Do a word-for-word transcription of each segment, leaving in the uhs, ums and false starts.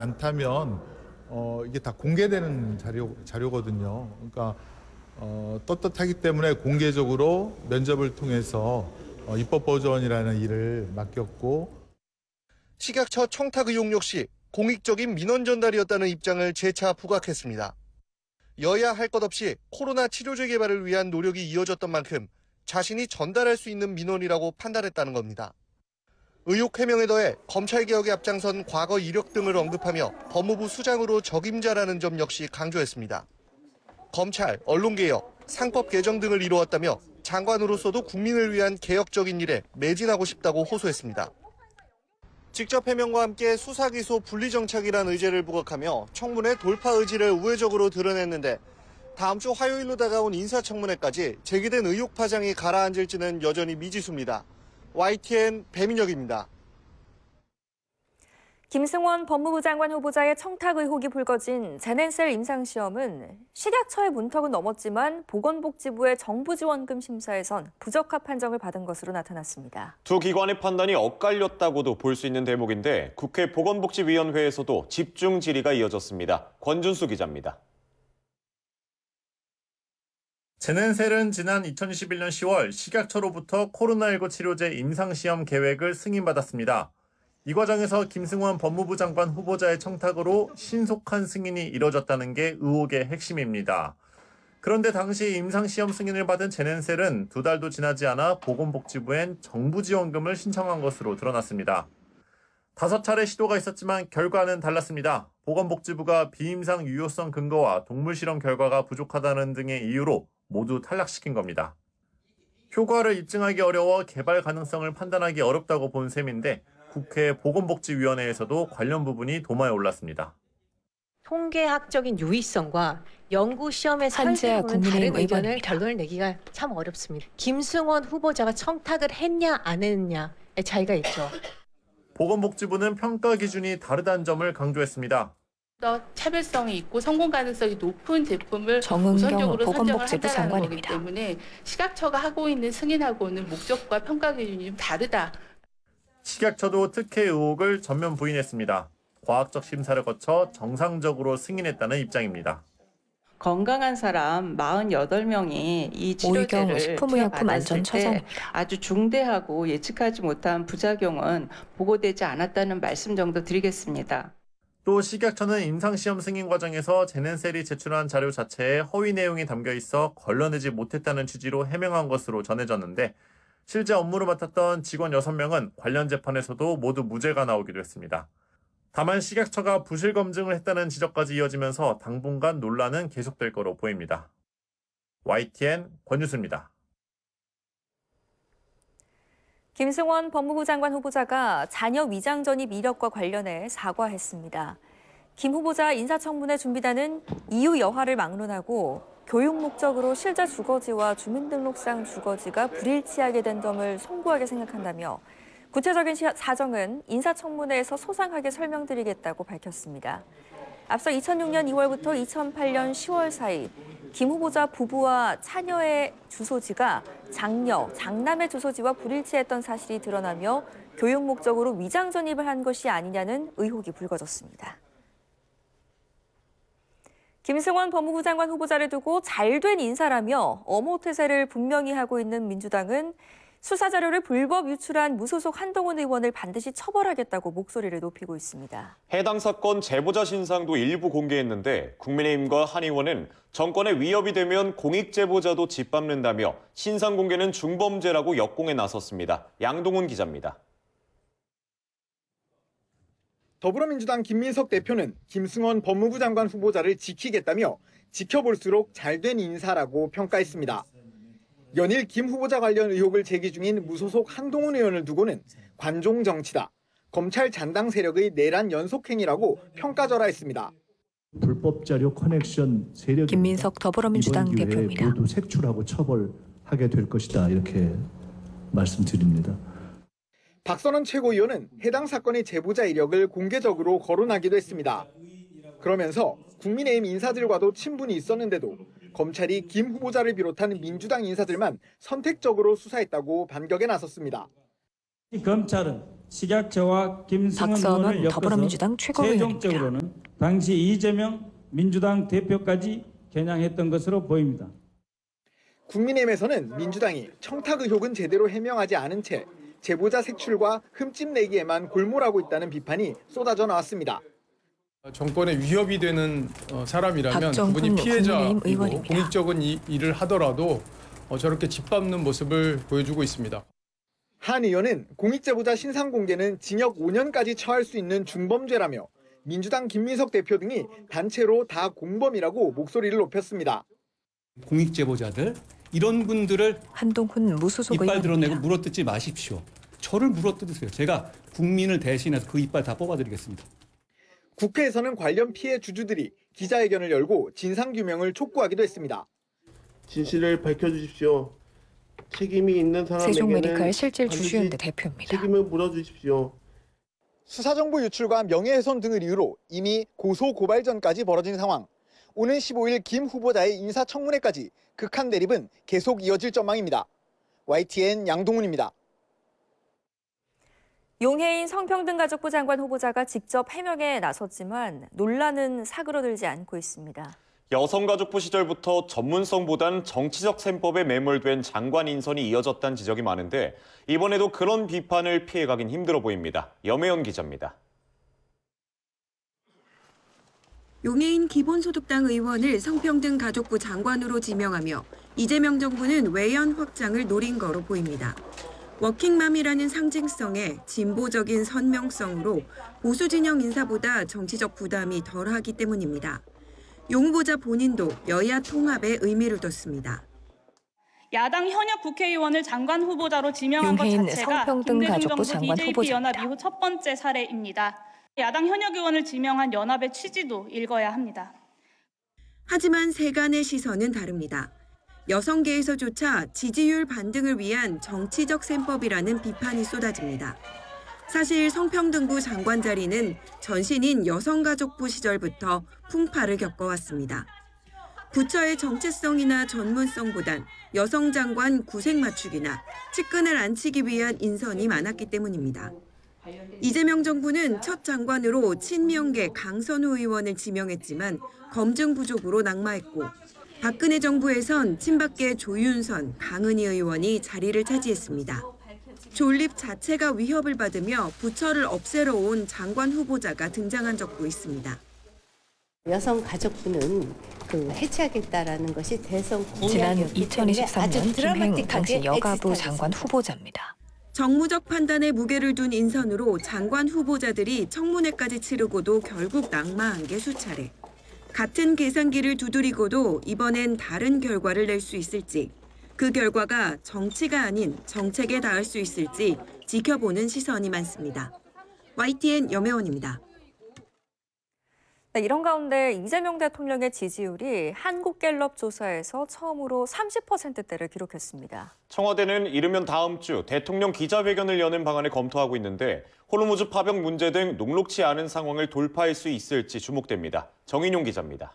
않다면 어, 이게 다 공개되는 자료, 자료거든요. 그러니까 어, 떳떳하기 때문에 공개적으로 면접을 통해서 어, 입법 보전이라는 일을 맡겼고, 식약처 청탁 의혹 역시 공익적인 민원 전달이었다는 입장을 재차 부각했습니다. 여야 할 것 없이 코로나 치료제 개발을 위한 노력이 이어졌던 만큼 자신이 전달할 수 있는 민원이라고 판단했다는 겁니다. 의혹 해명에 더해 검찰개혁에 앞장선 과거 이력 등을 언급하며 법무부 수장으로 적임자라는 점 역시 강조했습니다. 검찰, 언론개혁, 상법 개정 등을 이루었다며 장관으로서도 국민을 위한 개혁적인 일에 매진하고 싶다고 호소했습니다. 직접 해명과 함께 수사기소 분리정착이란 의제를 부각하며 청문회 돌파 의지를 우회적으로 드러냈는데 다음 주 화요일로 다가온 인사청문회까지 제기된 의혹 파장이 가라앉을지는 여전히 미지수입니다. 와이티엔 배민혁입니다. 김승원 법무부 장관 후보자의 청탁 의혹이 불거진 제넨셀 임상시험은 식약처의 문턱은 넘었지만 보건복지부의 정부지원금 심사에선 부적합 판정을 받은 것으로 나타났습니다. 두 기관의 판단이 엇갈렸다고도 볼 수 있는 대목인데 국회 보건복지위원회에서도 집중 질의가 이어졌습니다. 권준수 기자입니다. 제넨셀은 지난 이천이십일 년 시월 식약처로부터 코로나십구 치료제 임상시험 계획을 승인받았습니다. 이 과정에서 김승원 법무부 장관 후보자의 청탁으로 신속한 승인이 이뤄졌다는 게 의혹의 핵심입니다. 그런데 당시 임상시험 승인을 받은 제넨셀은 두 달도 지나지 않아 보건복지부엔 정부지원금을 신청한 것으로 드러났습니다. 다섯 차례 시도가 있었지만 결과는 달랐습니다. 보건복지부가 비임상 유효성 근거와 동물실험 결과가 부족하다는 등의 이유로 모두 탈락시킨 겁니다. 효과를 입증하기 어려워 개발 가능성을 판단하기 어렵다고 본 셈인데 국회 보건복지위원회에서도 관련 부분이 도마에 올랐습니다. 통계학적인 유의성과 연구 시험의 한재아 국민의힘 다른 의견을 의원입니다. 결론을 내기가 참 어렵습니다. 김승원 후보자가 청탁을 했냐 안 했냐의 차이가 있죠. 보건복지부는 평가 기준이 다르다는 점을 강조했습니다. 더 차별성이 있고 성공 가능성이 높은 제품을 정은경 우선적으로 선정을 보건복지부 한다는 거기 장관입니다. 때문에 식약처가 하고 있는 승인하고는 목적과 평가 기준이 좀 다르다. 식약처도 특혜 의혹을 전면 부인했습니다. 과학적 심사를 거쳐 정상적으로 승인했다는 입장입니다. 건강한 사람 사십팔 명이 이 오희경 치료제를 식품의약품안전처장입니다. 아주 중대하고 예측하지 못한 부작용은 보고되지 않았다는 말씀 정도 드리겠습니다. 또 식약처는 임상시험 승인 과정에서 제넨셀이 제출한 자료 자체에 허위 내용이 담겨 있어 걸러내지 못했다는 취지로 해명한 것으로 전해졌는데 실제 업무를 맡았던 직원 여섯 명은 관련 재판에서도 모두 무죄가 나오기도 했습니다. 다만 식약처가 부실 검증을 했다는 지적까지 이어지면서 당분간 논란은 계속될 거로 보입니다. 와이티엔 권유수입니다. 김승원 법무부 장관 후보자가 자녀 위장 전입 이력과 관련해 사과했습니다. 김 후보자 인사청문회 준비단은 이유 여하를 막론하고 교육 목적으로 실제 주거지와 주민등록상 주거지가 불일치하게 된 점을 송구하게 생각한다며 구체적인 사정은 인사청문회에서 소상하게 설명드리겠다고 밝혔습니다. 앞서 이천육 년 이월부터 이천팔 년 시월 사이 김 후보자 부부와 차녀의 주소지가 장녀, 장남의 주소지와 불일치했던 사실이 드러나며 교육 목적으로 위장 전입을 한 것이 아니냐는 의혹이 불거졌습니다. 김승원 법무부 장관 후보자를 두고 잘된 인사라며 엄호태세를 분명히 하고 있는 민주당은 수사 자료를 불법 유출한 무소속 한동훈 의원을 반드시 처벌하겠다고 목소리를 높이고 있습니다. 해당 사건 제보자 신상도 일부 공개했는데 국민의힘과 한 의원은 정권에 위협이 되면 공익 제보자도 짓밟는다며 신상 공개는 중범죄라고 역공에 나섰습니다. 양동훈 기자입니다. 더불어민주당 김민석 대표는 김승원 법무부 장관 후보자를 지키겠다며 지켜볼수록 잘된 인사라고 평가했습니다. 연일 김 후보자 관련 의혹을 제기 중인 무소속 한동훈 의원을 두고는 관종 정치다, 검찰 잔당 세력의 내란 연속행위라고 평가절하했습니다. 불법 자료 커넥션 세력 김민석 더불어민주당 대표입니다. 모두 색출하고 처벌하게 될 것이다 이렇게 말씀드립니다. 박선원 최고위원은 해당 사건의 제보자 이력을 공개적으로 거론하기도 했습니다. 그러면서 국민의힘 인사들과도 친분이 있었는데도 검찰이 김 후보자를 비롯한 민주당 인사들만 선택적으로 수사했다고 반격에 나섰습니다. 검찰은 식약처와 김승원 의원을 박선원 엮어서 더불어민주당 최고위원입니다. 최종적으로는 당시 이재명 민주당 대표까지 겨냥했던 것으로 보입니다. 국민의힘에서는 민주당이 청탁 의혹은 제대로 해명하지 않은 채 제보자 색출과 흠집 내기에만 골몰하고 있다는 비판이 쏟아져 나왔습니다. 정권에 위협이 되는 사람이라면 박정훈 그분이 피해자이고 국민의힘 의원입니다. 공익적인 일을 하더라도 저렇게 짓밟는 모습을 보여주고 있습니다. 한 의원은 공익제보자 신상 공개는 징역 오 년까지 처할 수 있는 중범죄라며 민주당 김민석 대표 등이 단체로 다 공범이라고 목소리를 높였습니다. 공익제보자들 이런 분들을 한동훈 무소속 이빨 의원입니다. 드러내고 물어뜯지 마십시오. 저를 물어뜯으세요. 제가 국민을 대신해서 그 이빨 다 뽑아드리겠습니다. 국회에서는 관련 피해 주주들이 기자회견을 열고 진상규명을 촉구하기도 했습니다. 진실을 밝혀주십시오. 책임이 있는 사람에게는 세종메디칼 실질 주주연대 대표입니다. 책임을 물어주십시오. 수사정보 유출과 명예훼손 등을 이유로 이미 고소 고발전까지 벌어진 상황. 오는 십오 일 김 후보자의 인사청문회까지 극한 대립은 계속 이어질 전망입니다. 와이티엔 양동훈입니다. 용해인 성평등가족부 장관 후보자가 직접 해명에 나섰지만 논란은 사그러들지 않고 있습니다. 여성가족부 시절부터 전문성보단 정치적 셈법에 매몰된 장관 인선이 이어졌다는 지적이 많은데 이번에도 그런 비판을 피해가긴 힘들어 보입니다. 염혜연 기자입니다. 용해인 기본소득당 의원을 성평등가족부 장관으로 지명하며 이재명 정부는 외연 확장을 노린 거로 보입니다. 워킹맘이라는 상징성에 진보적인 선명성으로 보수 진영 인사보다 정치적 부담이 덜하기 때문입니다. 용 후보자 본인도 여야 통합에 의미를 뒀습니다. 야당 현역 국회의원을 장관 후보자로 지명한 것 자체가 김대중 정부 디제이피 연합 이후 첫 번째 사례입니다. 야당 현역 의원을 지명한 연합의 취지도 읽어야 합니다. 하지만 세간의 시선은 다릅니다. 여성계에서조차 지지율 반등을 위한 정치적 셈법이라는 비판이 쏟아집니다. 사실 성평등부 장관 자리는 전신인 여성가족부 시절부터 풍파를 겪어왔습니다. 부처의 정체성이나 전문성보단 여성 장관 구색 맞추기나 측근을 안치기 위한 인선이 많았기 때문입니다. 이재명 정부는 첫 장관으로 친명계 강선우 의원을 지명했지만 검증 부족으로 낙마했고 박근혜 정부에선 친박계 조윤선, 강은희 의원이 자리를 차지했습니다. 존립 자체가 위협을 받으며 부처를 없애러 온 장관 후보자가 등장한 적도 있습니다. 여성가족부는 그 해체하겠다라는 것이 대선 지난 공약이었기 이천이십삼 년 아주 김행 당시 드라마틱하게 여가부 엑시트하겠습니다. 장관 후보자입니다. 정무적 판단에 무게를 둔 인선으로 장관 후보자들이 청문회까지 치르고도 결국 낙마한 게 수차례. 같은 계산기를 두드리고도 이번엔 다른 결과를 낼 수 있을지, 그 결과가 정치가 아닌 정책에 닿을 수 있을지 지켜보는 시선이 많습니다. 와이티엔 염혜원입니다. 네, 이런 가운데 이재명 대통령의 지지율이 한국갤럽 조사에서 처음으로 삼십 퍼센트대를 기록했습니다. 청와대는 이르면 다음 주 대통령 기자회견을 여는 방안을 검토하고 있는데 호르무즈 파병 문제 등 녹록치 않은 상황을 돌파할 수 있을지 주목됩니다. 정인용 기자입니다.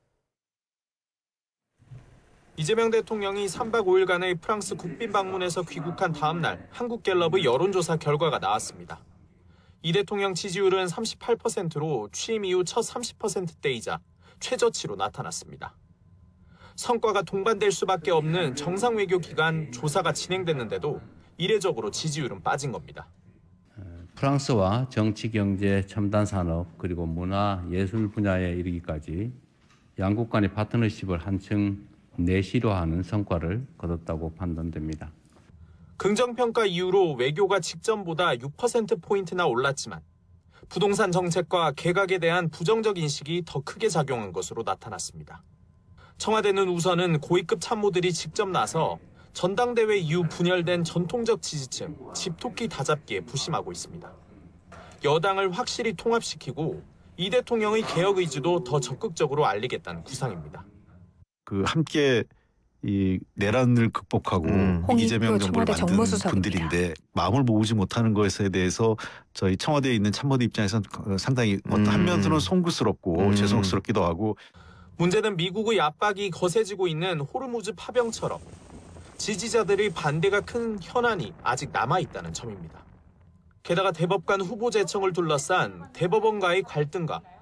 이재명 대통령이 삼박 오일간의 프랑스 국빈 방문에서 귀국한 다음 날 한국갤럽의 여론조사 결과가 나왔습니다. 이 대통령 지지율은 삼십팔 퍼센트로 취임 이후 첫 삼십 퍼센트대이자 최저치로 나타났습니다. 성과가 동반될 수밖에 없는 정상외교 기간 조사가 진행됐는데도 이례적으로 지지율은 빠진 겁니다. 프랑스와 정치, 경제, 첨단 산업, 그리고 문화, 예술 분야에 이르기까지 양국 간의 파트너십을 한층 내실화하는 성과를 거뒀다고 판단됩니다. 긍정평가 이후로 외교가 직전보다 육 퍼센트포인트나 올랐지만 부동산 정책과 개각에 대한 부정적 인식이 더 크게 작용한 것으로 나타났습니다. 청와대는 우선은 고위급 참모들이 직접 나서 전당대회 이후 분열된 전통적 지지층, 집토끼 다잡기에 부심하고 있습니다. 여당을 확실히 통합시키고 이 대통령의 개혁 의지도 더 적극적으로 알리겠다는 구상입니다. 그 함께 이 내란을 극복하고 음. 이재명 정부를 만든 정무수석입니다. 분들인데 마음을 모으지 못하는 것에 대해서 저희 청와대에 있는 참모들 입장에서는 상당히 어떤 한면으로는 송구스럽고 음. 죄송스럽기도 하고 문제는 미국의 압박이 거세지고 있는 호르무즈 파병처럼 지지자들의 반대가 큰 현안이 아직 남아있다는 점입니다. 게다가 대법관 후보 제청을 둘러싼 대법원과의 갈등과